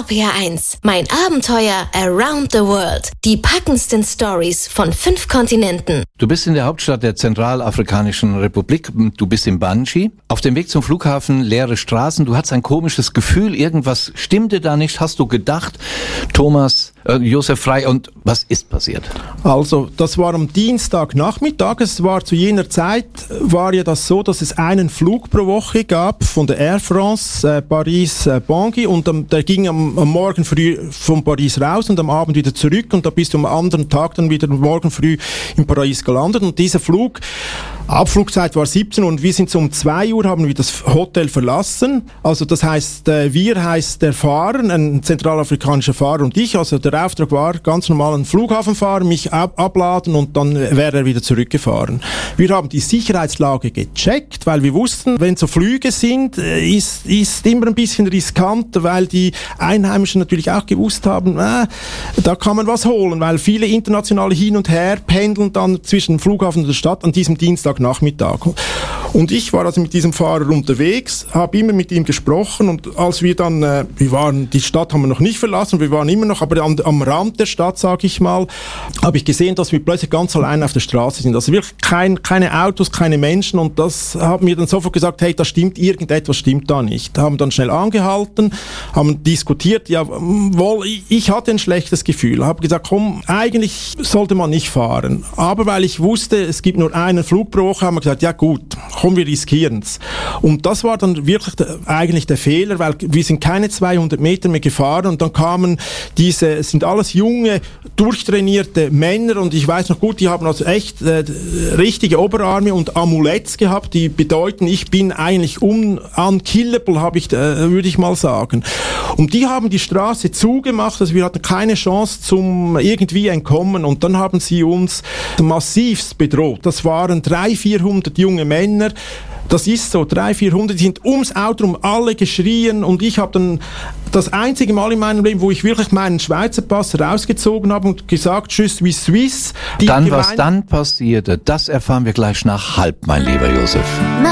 RPR1, mein Abenteuer around the world. Die packendsten Stories von 5 Kontinenten. Du bist in der Hauptstadt der Zentralafrikanischen Republik. Du bist in Banjul. Auf dem Weg zum Flughafen, leere Straßen. Du hattest ein komisches Gefühl. Irgendwas stimmte da nicht. Hast du gedacht, Josef Frey, und was ist passiert? Also, das war am Dienstagnachmittag. Es war zu jener Zeit, war ja das so, dass es einen Flug pro Woche gab von der Air France, Paris-Bangui, und der ging am Morgen früh von Paris raus und am Abend wieder zurück, und da bist du am anderen Tag dann wieder morgen früh in Paris gelandet. Und dieser Flug, Abflugzeit war 17 Uhr, und wir sind so um 2 Uhr, haben wir das Hotel verlassen. Also das heißt, wir heißt der Fahrer, ein zentralafrikanischer Fahrer, und ich, also der Auftrag war, ganz normal einen Flughafen fahren, mich abladen, und dann wäre er wieder zurückgefahren. Wir haben die Sicherheitslage gecheckt, weil wir wussten, wenn so Flüge sind, ist immer ein bisschen riskant, weil die Einheimischen natürlich auch gewusst haben, da kann man was holen, weil viele internationale hin und her pendeln dann zwischen dem Flughafen und der Stadt an diesem Dienstagnachmittag. Und ich war also mit diesem Fahrer unterwegs, habe immer mit ihm gesprochen, und als wir dann, die Stadt haben wir noch nicht verlassen, wir waren immer noch, aber am Rand der Stadt, sage ich mal, habe ich gesehen, dass wir plötzlich ganz allein auf der Straße sind. Also wirklich keine Autos, keine Menschen, und das haben wir dann sofort gesagt, hey, da stimmt irgendetwas, stimmt da nicht. Haben dann schnell angehalten, haben diskutiert, ich hatte ein schlechtes Gefühl, habe gesagt, komm, eigentlich sollte man nicht fahren. Aber weil ich wusste, es gibt nur einen Flug pro Woche, haben wir gesagt, ja gut, komm, wir riskieren's. Und das war dann wirklich eigentlich der Fehler, weil wir sind keine 200 Meter mehr gefahren, und dann kamen es sind alles junge, durchtrainierte Männer, und ich weiß noch gut, die haben also echt richtige Oberarme und Amuletts gehabt, die bedeuten, ich bin eigentlich unkillable, würde ich mal sagen. Und die haben die Straße zugemacht, also wir hatten keine Chance zum irgendwie entkommen, und dann haben sie uns massivst bedroht. Das waren 300-400 junge Männer. Das ist so, 300-400, die sind ums Auto rum, alle geschrien, und ich habe dann das einzige Mal in meinem Leben, wo ich wirklich meinen Schweizer Pass rausgezogen habe und gesagt, je suis Suisse. Was dann passierte, das erfahren wir gleich nach halb, mein lieber Josef.